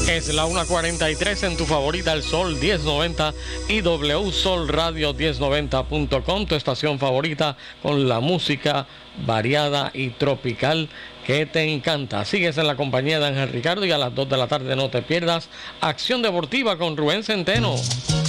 Es la 1:43 en tu favorita, el Sol 1090 y W Radio 1090.com, tu estación favorita con la música variada y tropical que te encanta. Sigues en la compañía de Ángel Ricardo y a las 2 de la tarde no te pierdas Acción Deportiva con Rubén Centeno.